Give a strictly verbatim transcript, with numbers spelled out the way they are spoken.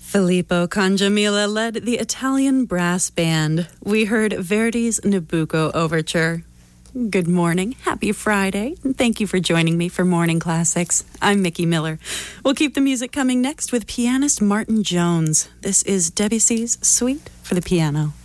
Filippo Congiamilla led the Italian brass band. We heard Verdi's Nabucco Overture. Good morning, happy Friday, and thank you for joining me for Morning Classics. I'm Mickey Miller. We'll keep the music coming next with pianist Martin Jones. This is Debussy's Suite for the Piano.